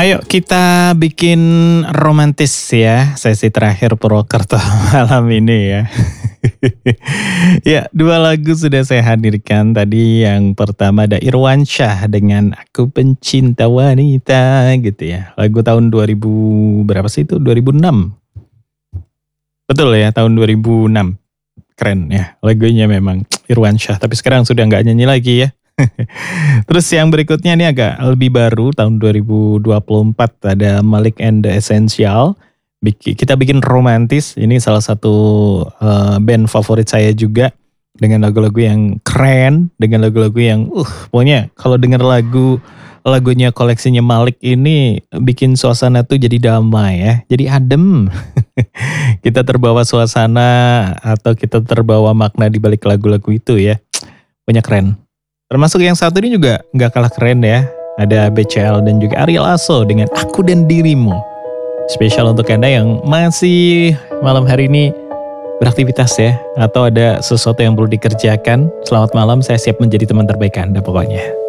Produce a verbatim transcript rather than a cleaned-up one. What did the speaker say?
Ayo kita bikin romantis ya, sesi terakhir Purwokerto malam ini ya. Ya, dua lagu sudah saya hadirkan. Tadi yang pertama ada Irwansyah dengan Aku Pencinta Wanita gitu ya. Lagu tahun dua ribu berapa sih itu? dua ribu enam. Betul ya, tahun dua ribu enam. Keren ya, lagunya memang Irwansyah. Tapi sekarang sudah nggak nyanyi lagi ya. Terus yang berikutnya ini agak lebih baru tahun dua ribu dua puluh empat, ada Malik and the Essential. Biki- Kita bikin romantis. Ini salah satu uh, band favorit saya juga, dengan lagu-lagu yang keren, dengan lagu-lagu yang uh pokoknya kalau denger lagu lagunya koleksinya Malik ini bikin suasana tuh jadi damai ya, jadi adem. Kita terbawa suasana atau kita terbawa makna di balik lagu-lagu itu ya. Punya keren. Termasuk yang satu ini juga nggak kalah keren ya. Ada B C L dan juga Ari Lasso dengan Aku dan Dirimu. Spesial untuk Anda yang masih malam hari ini beraktivitas ya, atau ada sesuatu yang perlu dikerjakan. Selamat malam, saya siap menjadi teman terbaik Anda pokoknya.